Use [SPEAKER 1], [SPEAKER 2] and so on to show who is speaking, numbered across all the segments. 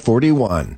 [SPEAKER 1] 6541.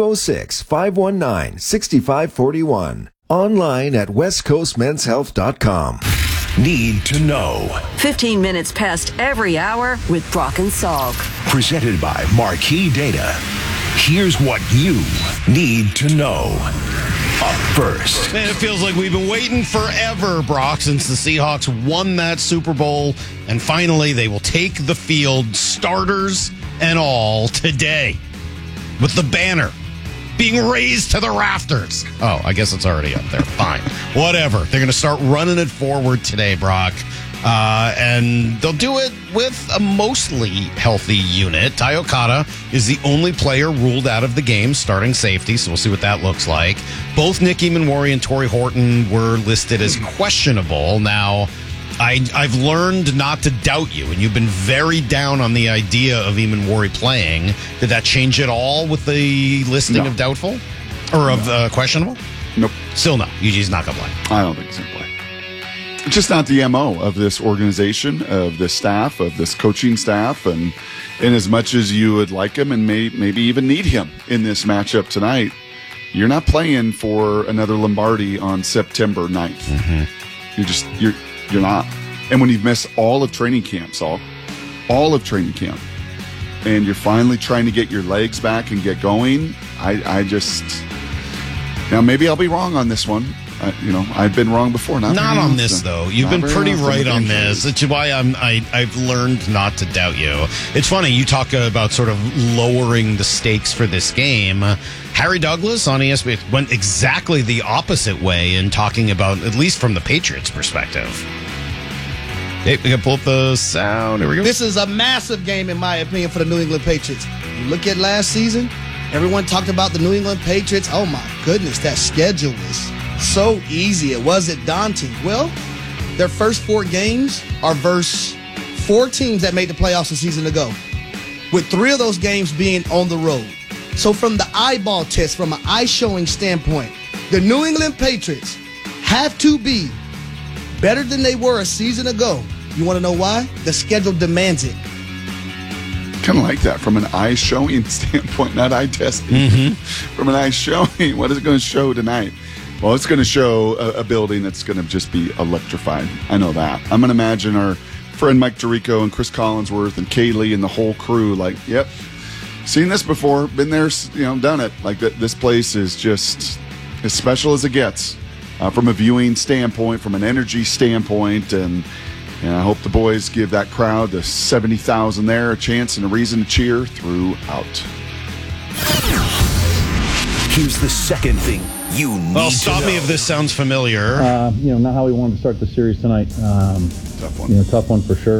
[SPEAKER 1] 206-519-6541. Online at westcoastmenshealth.com.
[SPEAKER 2] Need to know.
[SPEAKER 3] 15 minutes past every hour with Brock and Salk.
[SPEAKER 2] Presented by Marquee Data. Here's what you need to know. Up first.
[SPEAKER 4] Man, it feels like we've been waiting forever, Brock, since the Seahawks won that Super Bowl. And finally, they will take the field, starters and all, today. With the banner being raised to the rafters. Oh, I guess it's already up there. Fine. Whatever. They're going to start running it forward today, Brock. And they'll do it with a mostly healthy unit. Ty Okada is the only player ruled out of the game, starting safety, so we'll see what that looks like. Both Nick Emanwori and Torrey Horton were listed as questionable. Now, I've learned not to doubt you, and you've been very down on the idea of Emanwori playing. Did that change at all with the listing of doubtful? Or of questionable?
[SPEAKER 5] Nope.
[SPEAKER 4] Still no. He's not going to play.
[SPEAKER 5] I don't think he's going to play. It's just not the MO of this organization, of this staff, of this coaching staff, and as much as you would like him and maybe even need him in this matchup tonight, you're not playing for another Lombardi on September 9th. Mm-hmm. You're not. And when you've missed all of training camp, all of training camp, and you're finally trying to get your legs back and get going, now maybe I'll be wrong on this one. I've been wrong before. Not
[SPEAKER 4] on this, though. You've been pretty right on this. Which is why I've learned not to doubt you. It's funny, you talk about sort of lowering the stakes for this game. Harry Douglas on ESPN went exactly the opposite way in talking about, at least from the Patriots' perspective. Hey, we can pull up the sound. Here we go.
[SPEAKER 6] This is a massive game, in my opinion, for the New England Patriots. You look at last season, everyone talked about the New England Patriots. Oh, my goodness, that schedule is so easy. It wasn't daunting. Well, their first 4 games are versus 4 teams that made the playoffs a season ago, with 3 of those games being on the road. So from the eyeball test, from an eye-showing standpoint, the New England Patriots have to be better than they were a season ago. You want to know why? The schedule demands it.
[SPEAKER 5] Kind of like that from an eye-showing standpoint, not eye-testing. Mm-hmm. From an eye-showing, what is it going to show tonight? Well, it's going to show a building that's going to just be electrified. I know that. I'm going to imagine our friend Mike Tirico and Chris Collinsworth and Kaylee and the whole crew like, yep, seen this before, been there, done it. Like this place is just as special as it gets from a viewing standpoint, from an energy standpoint, and I hope the boys give that crowd, the 70,000 there, a chance and a reason to cheer throughout.
[SPEAKER 2] Here's the second thing you need to know.
[SPEAKER 4] Well, stop me if this sounds familiar.
[SPEAKER 7] Not how we wanted to start the series tonight.
[SPEAKER 5] Tough one.
[SPEAKER 7] Tough one for sure.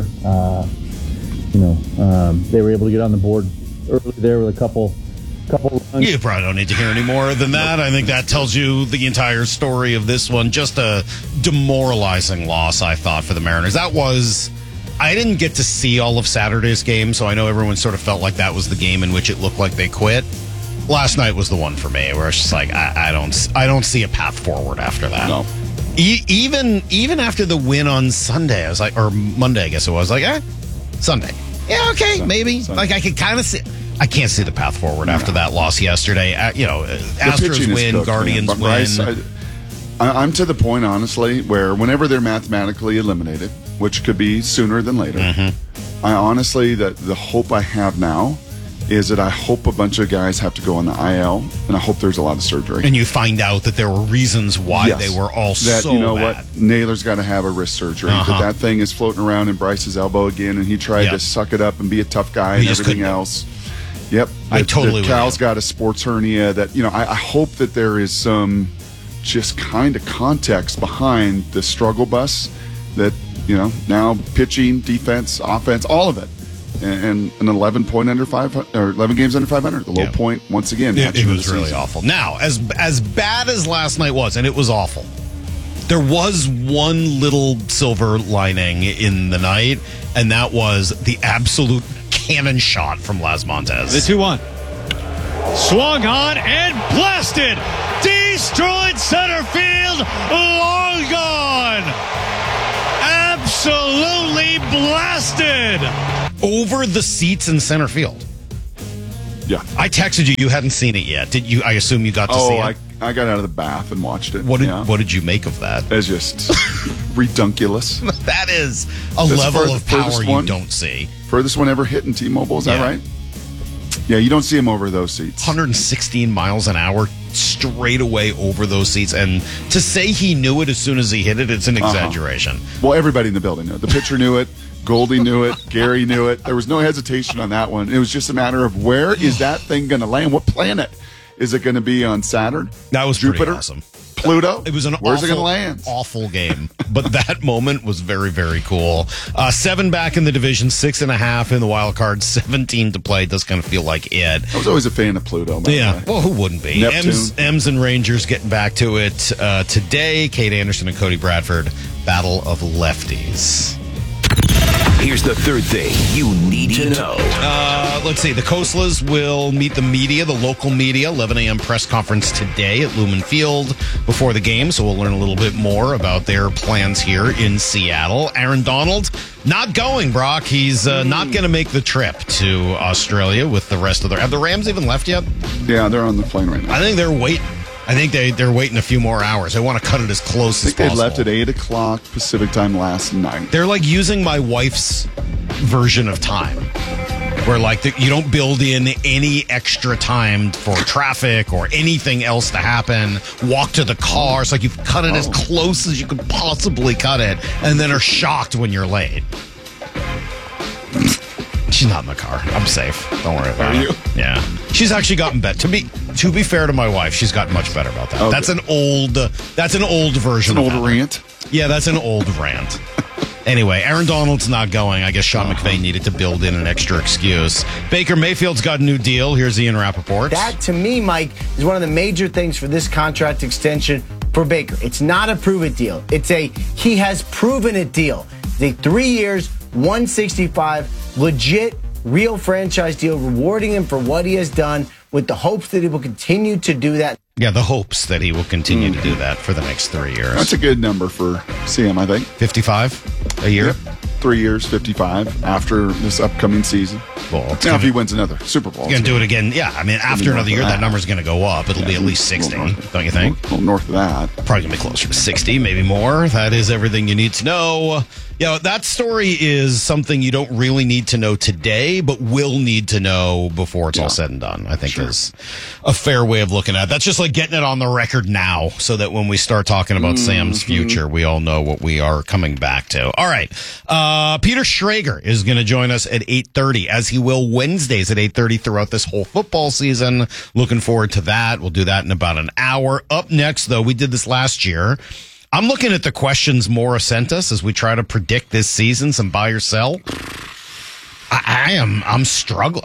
[SPEAKER 7] They were able to get on the board early there with a couple runs.
[SPEAKER 4] You probably don't need to hear any more than that. I think that tells you the entire story of this one. Just a demoralizing loss, I thought, for the Mariners. I didn't get to see all of Saturday's game, so I know everyone sort of felt like that was the game in which it looked like they quit. Last night was the one for me where it's just like I don't see a path forward after that.
[SPEAKER 5] No.
[SPEAKER 4] Even after the win on Sunday, I was like, or Monday, I guess it was, like, Sunday. Yeah, okay, maybe.
[SPEAKER 5] Sunday.
[SPEAKER 4] Like I could kind of see. I can't see the path forward after that loss yesterday. Astros win, Guardians win.
[SPEAKER 5] Bryce, I'm to the point, honestly, where whenever they're mathematically eliminated, which could be sooner than later, I honestly, the hope I have now is that I hope a bunch of guys have to go on the IL, and I hope there's a lot of surgery.
[SPEAKER 4] And you find out that there were reasons why they were all so bad.
[SPEAKER 5] What, Naylor's got to have a wrist surgery. That thing is floating around in Bryce's elbow again, and he tried to suck it up and be a tough guy and everything else. Yep.
[SPEAKER 4] I totally would.
[SPEAKER 5] Cal's got a sports hernia that, I hope that there is some just kind of context behind the struggle bus that, now pitching, defense, offense, all of it. And an 11 games under 500, the low point once again.
[SPEAKER 4] It was really awful. Now, as bad as last night was, and it was awful, there was one little silver lining in the night, and that was the absolute cannon shot from Las Montez.
[SPEAKER 8] The 2-1. Swung on and blasted. Destroyed center field. Long gone. Absolutely blasted.
[SPEAKER 4] Over the seats in center field.
[SPEAKER 5] Yeah.
[SPEAKER 4] I texted you. You hadn't seen it yet. Did you? I assume you got to see it.
[SPEAKER 5] I got out of the bath and watched it.
[SPEAKER 4] What did you make of that?
[SPEAKER 5] It's just redunculous.
[SPEAKER 4] That is a level of power you don't see.
[SPEAKER 5] Furthest one ever hit in T-Mobile, is that right? Yeah, you don't see them over those seats.
[SPEAKER 4] 116 miles an hour straight away over those seats. And to say he knew it as soon as he hit it, it's an exaggeration.
[SPEAKER 5] Well, everybody in the building knew it. The pitcher knew it. Goldie knew it. Gary knew it. There was no hesitation on that one. It was just a matter of where is that thing going to land? What planet? Is it going to be on Saturn?
[SPEAKER 4] That was
[SPEAKER 5] Jupiter?
[SPEAKER 4] pretty awesome.
[SPEAKER 5] Pluto?
[SPEAKER 4] It was
[SPEAKER 5] Where's it going to land?
[SPEAKER 4] Awful game. But that moment was very, very cool. 7 back in the division, 6.5 in the wild card, 17 to play. It does kind of feel like it.
[SPEAKER 5] I was always a fan of Pluto.
[SPEAKER 4] Yeah. Well, who wouldn't be?
[SPEAKER 5] Neptune.
[SPEAKER 4] Ems and Rangers getting back to it today. Kate Anderson and Cody Bradford, battle of lefties.
[SPEAKER 2] Here's the third thing you need to know.
[SPEAKER 4] Let's see. The Khoslas will meet the media, the local media, 11 a.m. press conference today at Lumen Field before the game. So we'll learn a little bit more about their plans here in Seattle. Aaron Donald not going, Brock. He's not going to make the trip to Australia with the rest of the... Have the Rams even left yet?
[SPEAKER 5] Yeah, they're on the plane right now.
[SPEAKER 4] I think they're waiting. I think they're waiting a few more hours. They want to cut it as close as possible.
[SPEAKER 5] They left at 8 o'clock Pacific time last night.
[SPEAKER 4] They're like using my wife's version of time, where like you don't build in any extra time for traffic or anything else to happen. Walk to the car. It's like you've cut it as close as you could possibly cut it, and then are shocked when you're late. She's not in the car. I'm safe. Don't worry about it. Yeah. She's actually gotten better. To be fair to my wife, she's gotten much better about that. Okay. That's an old version.
[SPEAKER 5] It's an old rant?
[SPEAKER 4] Yeah, that's an old rant. Anyway, Aaron Donald's not going. I guess Sean McVay needed to build in an extra excuse. Baker Mayfield's got a new deal. Here's Ian Rappaport.
[SPEAKER 9] That, to me, Mike, is one of the major things for this contract extension for Baker. It's not a prove-it deal. It's a he has proven it deal. It's a 3 years, 165, legit, real franchise deal, rewarding him for what he has done with the hopes that he will continue to do that.
[SPEAKER 4] Yeah, the hopes that he will continue to do that for the next 3 years.
[SPEAKER 5] That's a good number for CM, I think.
[SPEAKER 4] 55 a year?
[SPEAKER 5] Yep. 3 years, 55 after this upcoming season.
[SPEAKER 4] Well,
[SPEAKER 5] now, if he wins another Super Bowl.
[SPEAKER 4] He's going to do it again. Yeah, I mean, after another year, that number's going to go up. It'll be at least 60, don't you think?
[SPEAKER 5] A little north of that.
[SPEAKER 4] Probably going to be closer to 60, maybe more. That is everything you need to know. Yeah, that story is something you don't really need to know today, but will need to know before it's all said and done, I think is a fair way of looking at it. That's just like getting it on the record now so that when we start talking about Sam's future, we all know what we are coming back to. All right. Peter Schrager is going to join us at 8:30, as he will Wednesdays at 8:30 throughout this whole football season. Looking forward to that. We'll do that in about an hour. Up next, though, we did this last year. I'm looking at the questions Maura sent us as we try to predict this season, some buy or sell. I am struggling.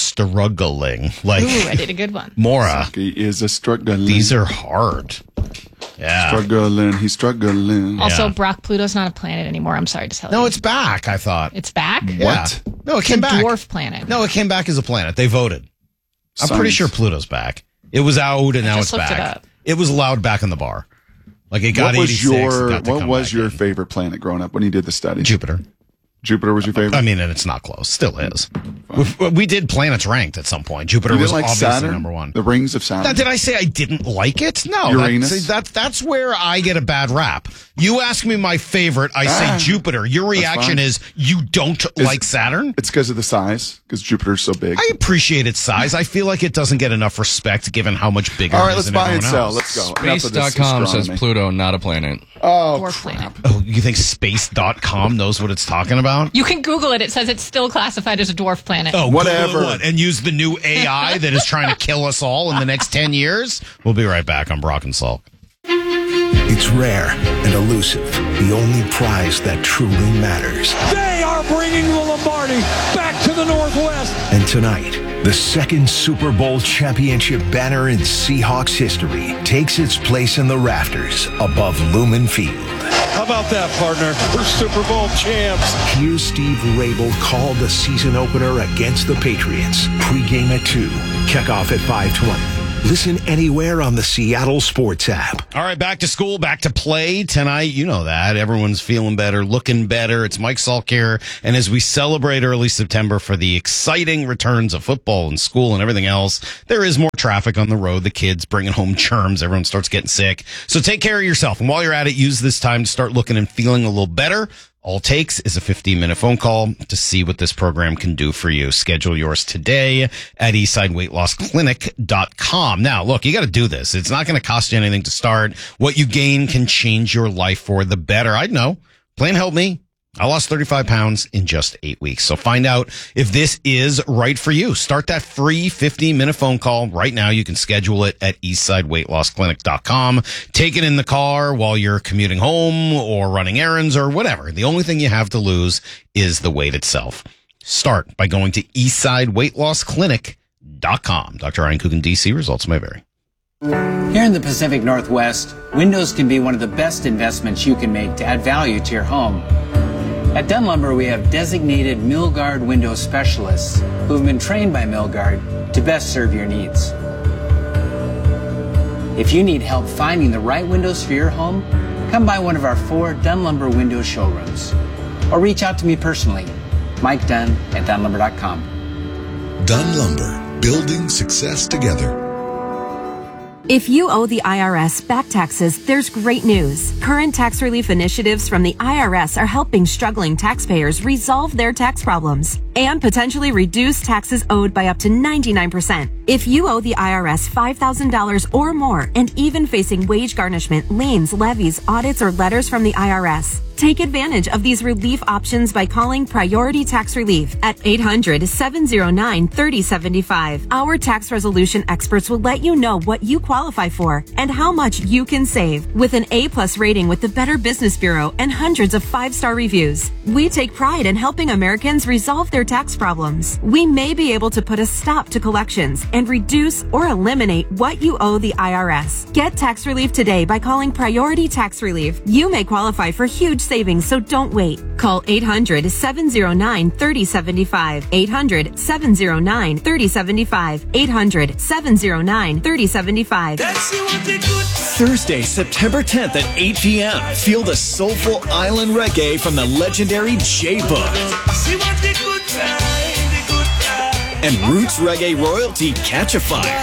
[SPEAKER 4] Like,
[SPEAKER 10] ooh, I did a good one.
[SPEAKER 4] Maura.
[SPEAKER 5] He is a struggling.
[SPEAKER 4] These are hard. Yeah.
[SPEAKER 5] Struggling. He's struggling.
[SPEAKER 10] Also, Brock, Pluto's not a planet anymore. I'm sorry to tell you.
[SPEAKER 4] No, it's back, I thought.
[SPEAKER 10] It's back?
[SPEAKER 5] What?
[SPEAKER 4] Yeah. No, it came back.
[SPEAKER 10] Dwarf planet.
[SPEAKER 4] No, it came back as a planet. They voted. I'm pretty sure Pluto's back. It was out and now it's back. It was allowed back in the bar. Like it got 86.
[SPEAKER 5] What was your favorite planet growing up when you did the study?
[SPEAKER 4] Jupiter.
[SPEAKER 5] Jupiter was your favorite?
[SPEAKER 4] I mean, and it's not close. Still is. We did planets ranked at some point. Jupiter was
[SPEAKER 5] like
[SPEAKER 4] obviously
[SPEAKER 5] Saturn?
[SPEAKER 4] number one.
[SPEAKER 5] The rings of Saturn?
[SPEAKER 4] Did I say I didn't like it? No.
[SPEAKER 5] Uranus?
[SPEAKER 4] That's where I get a bad rap. You ask me my favorite, I say Jupiter. Your reaction is you don't like Saturn?
[SPEAKER 5] It's because of the size, because Jupiter's so big.
[SPEAKER 4] I appreciate its size. I feel like it doesn't get enough respect given how much bigger
[SPEAKER 5] All right,
[SPEAKER 4] it is
[SPEAKER 5] let's buy and sell.
[SPEAKER 4] else.
[SPEAKER 5] Let's go.
[SPEAKER 11] Space.com says Pluto, not a planet.
[SPEAKER 5] Oh,
[SPEAKER 10] planet.
[SPEAKER 4] Oh, you think Space.com knows what it's talking about?
[SPEAKER 10] You can Google it. It says it's still classified as a dwarf planet.
[SPEAKER 4] Oh,
[SPEAKER 5] whatever.
[SPEAKER 4] What? And use the new AI that is trying to kill us all in the next 10 years? We'll be right back on Brock and Salk.
[SPEAKER 2] It's rare and elusive, the only prize that truly matters.
[SPEAKER 12] They are bringing the Lombardi back to the Northwest.
[SPEAKER 2] And tonight, the second Super Bowl championship banner in Seahawks history takes its place in the rafters above Lumen Field.
[SPEAKER 12] How about that, partner? We're Super Bowl champs.
[SPEAKER 2] Here's Steve Rabel call the season opener against the Patriots. Pre-game at 2, kickoff at 5:20. Listen anywhere on the Seattle Sports app.
[SPEAKER 4] All right, back to school, back to play tonight. You know that. Everyone's feeling better, looking better. It's Mike Salk here. And as we celebrate early September for the exciting returns of football and school and everything else, there is more traffic on the road. The kids bringing home germs. Everyone starts getting sick. So take care of yourself. And while you're at it, use this time to start looking and feeling a little better. All it takes is a 15-minute phone call to see what this program can do for you. Schedule yours today at eastsideweightlossclinic.com. Now, look, you got to do this. It's not going to cost you anything to start. What you gain can change your life for the better. I know. Plan helped me. I lost 35 pounds in just 8 weeks. So find out if this is right for you. Start that free 15-minute phone call right now. You can schedule it at eastsideweightlossclinic.com. Take it in the car while you're commuting home or running errands or whatever. The only thing you have to lose is the weight itself. Start by going to eastsideweightlossclinic.com. Dr. Ryan Coogan, DC. Results may vary.
[SPEAKER 13] Here in the Pacific Northwest, windows can be one of the best investments you can make to add value to your home. At Dunn Lumber, we have designated Milgard window specialists who have been trained by Milgard to best serve your needs. If you need help finding the right windows for your home, come by one of our 4 Dunn Lumber window showrooms or reach out to me personally, Mike Dunn at DunnLumber.com.
[SPEAKER 14] Dunn Lumber, building success together.
[SPEAKER 15] If you owe the IRS back taxes, there's great news. Current tax relief initiatives from the IRS are helping struggling taxpayers resolve their tax problems and potentially reduce taxes owed by up to 99%. If you owe the IRS $5,000 or more and even facing wage garnishment, liens, levies, audits, or letters from the IRS, take advantage of these relief options by calling Priority Tax Relief at 800-709-3075. Our tax resolution experts will let you know what you qualify for and how much you can save. With an A+ rating with the Better Business Bureau and hundreds of 5-star reviews, we take pride in helping Americans resolve their tax problems. We may be able to put a stop to collections and reduce or eliminate what you owe the IRS. Get tax relief today by calling Priority Tax Relief. You may qualify for huge savings, so don't wait. Call 800-709-3075. 800-709-3075. 800-709-3075.
[SPEAKER 16] Thursday, September 10th at 8 p.m. Feel the soulful island reggae from the legendary J-Book. And Roots Reggae royalty Catch a Fire.